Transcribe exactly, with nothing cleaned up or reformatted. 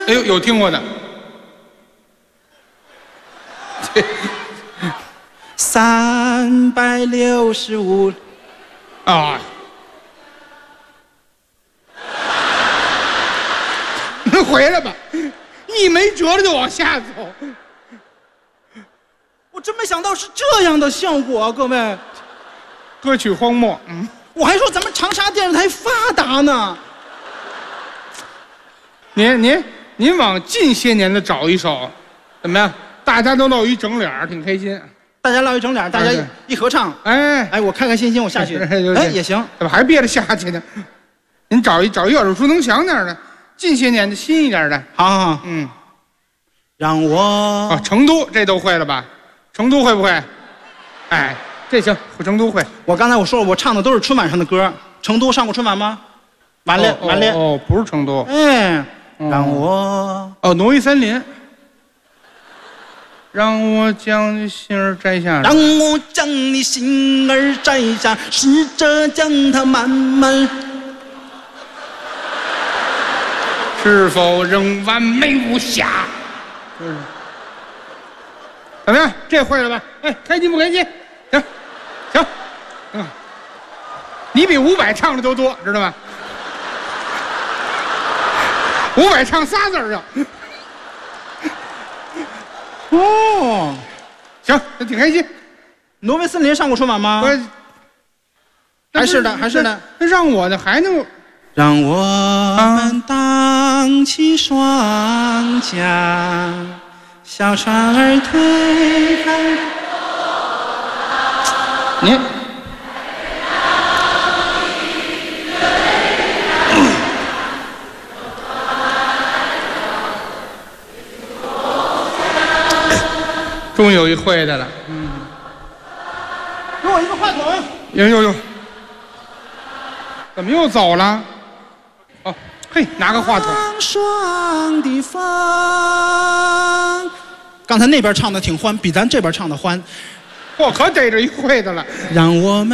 哎呦，有听过的。 三百六十五啊，回来吧，一没辙了就往下走。 我真没想到是这样的效果啊，各位。 歌曲荒漠，嗯， 我还说咱们长沙电视台发达呢。 您您您往近些年的找一首，怎么样？大家都露一整脸，挺开心。 大家落一整脸，大家一合唱， 哎哎，我开开心心，我下去，哎也行。 怎么还憋着下去呢？您找一找一耳熟能详点的，近些年的新一点的。 好好好， 嗯， 让我啊，成都这都会了吧？成都会不会？哎，这行，成都会。 我刚才我说了，我唱的都是春晚上的歌。成都上过春晚吗？完了完了， 哦，不是成都。 哎，让我哦，挪威森林。让我将你心儿摘下， 让我将你心儿摘下，试着将它慢慢。 是否仍完美无瑕？嗯，怎么样？这会了吧？哎，开心不开心？行，行，嗯，你比伍佰唱的都多，知道吗？伍佰唱仨字儿啊。 哦， 行，那挺开心。 挪威森林上过春晚吗？ 我还是的，还是的。 那让我呢还能让我们荡起双桨，小船儿推开。 您。终于有一会的了，嗯， 给我一个话筒。 呦呦呦，怎么又走了？哦，嘿，拿个话筒。 爽的风。刚才那边唱的挺欢，比咱这边唱的欢。 我可逮着一会的了。 让我们。